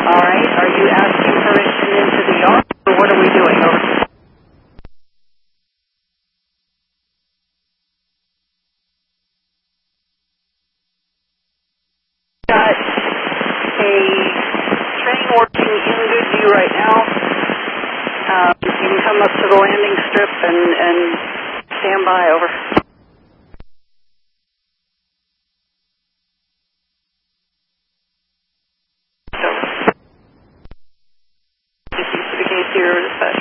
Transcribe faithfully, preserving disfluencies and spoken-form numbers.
All right. Are you asking permission into the yard, or what are we doing? Over. Got a train working in Goodview right now. Uh, you can come up to the landing strip and, and stand by. Over. This is the case here. Dispatch.